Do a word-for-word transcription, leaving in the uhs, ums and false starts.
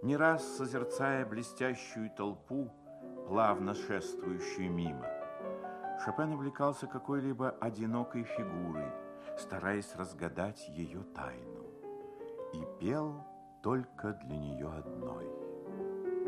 Не раз созерцая блестящую толпу, плавно шествующую мимо, Шопен увлекался какой-либо одинокой фигурой, стараясь разгадать ее тайну, и пел только для нее одной.